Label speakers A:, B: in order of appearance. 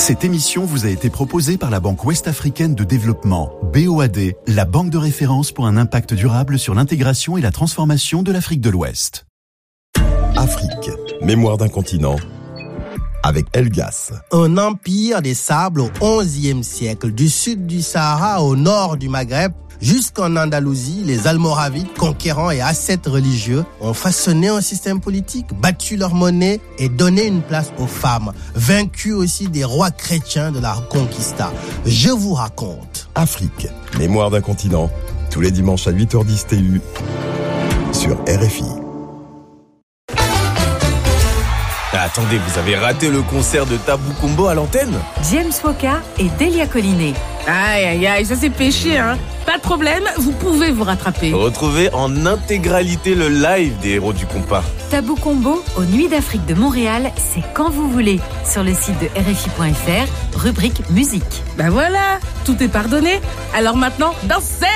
A: Cette émission vous a été proposée par la Banque Ouest-Africaine de Développement, BOAD, la banque de référence pour un impact durable sur l'intégration et la transformation de l'Afrique de l'Ouest.
B: Afrique, mémoire d'un continent, avec Elgas.
C: Un empire des sables au XIe siècle, du sud du Sahara au nord du Maghreb, jusqu'en Andalousie, les Almoravides, conquérants et ascètes religieux, ont façonné un système politique, battu leur monnaie et donné une place aux femmes, vaincu aussi des rois chrétiens de la Reconquista. Je vous raconte.
B: Afrique, mémoire d'un continent, tous les dimanches à 8h10 TU, sur RFI.
D: Attendez, vous avez raté le concert de Tabou Combo à l'antenne ?
E: James Woka et Delia Collinet.
F: Aïe, aïe, aïe, ça c'est péché, hein. Pas de problème, vous pouvez vous rattraper.
D: Retrouvez en intégralité le live des héros du compas.
E: Tabou Combo aux Nuits d'Afrique de Montréal, c'est quand vous voulez. Sur le site de RFI.fr, rubrique musique.
F: Ben voilà, tout est pardonné. Alors maintenant, dansez!